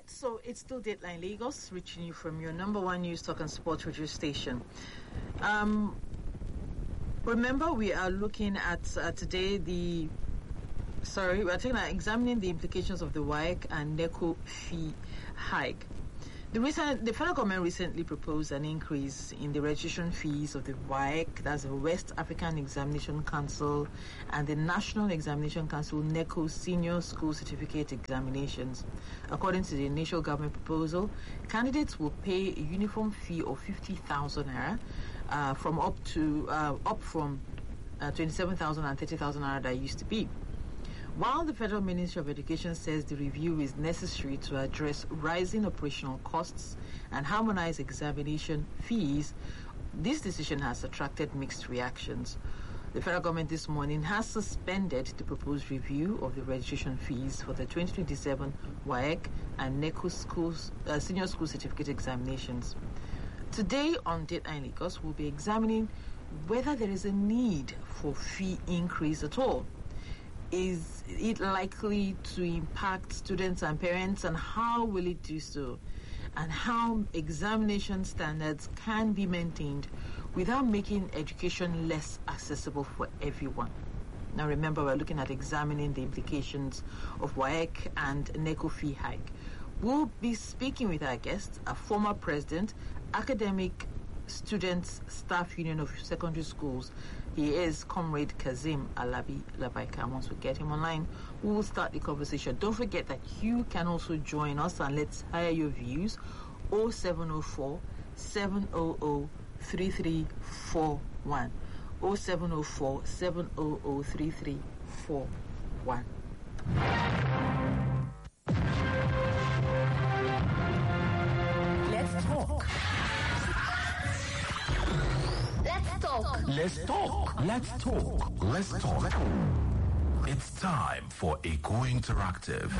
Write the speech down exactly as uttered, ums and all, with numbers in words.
right, so it's still Dateline Lagos, reaching you from your number one news talk and sports radio station. Um, remember, we are looking at uh, today the. Sorry, we are taking, uh, examining the implications of the W A E C and NECO fee hike. The recent, the federal government recently proposed an increase in the registration fees of the W A E C, that's the West African Examination Council, and the National Examination Council NECO Senior School Certificate Examinations. According to the initial government proposal, candidates will pay a uniform fee of fifty thousand naira, uh, from up to uh, up from uh, twenty-seven thousand and thirty thousand naira that used to be. While the Federal Ministry of Education says the review is necessary to address rising operational costs and harmonize examination fees, this decision has attracted mixed reactions. The federal government this morning has suspended the proposed review of the registration fees for the twenty twenty-seven W A E C and NECO schools, uh, Senior School Certificate Examinations. Today on Dateline Lagos, we'll be examining whether there is a need for fee increase at all. Is it likely to impact students and parents, and how will it do so? And how examination standards can be maintained without making education less accessible for everyone. Now remember, we're looking at examining the implications of W A E C and NECO fee hike. We'll be speaking with our guest, a former president, Academic Students Staff Union of Secondary Schools. He is Comrade Kazim Alabi Labaika. Once we get him online, we will start the conversation. Don't forget that you can also join us, and let's hear your views. oh seven oh four, seven hundred, three three four one. oh seven oh four, seven hundred, three three four one. Let's talk. Let's talk. Let's talk. Let's talk. It's time for Eco Interactive.